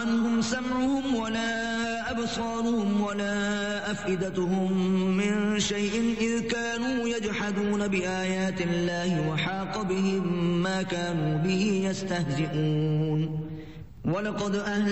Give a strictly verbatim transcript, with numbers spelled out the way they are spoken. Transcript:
عنهم سمعهم ولا أبصارهم ولا أفئدتهم من شيء إذ كانوا يجحدون بآيات الله وحاق بهم ما كانوا به يستهزئون ولقد أهل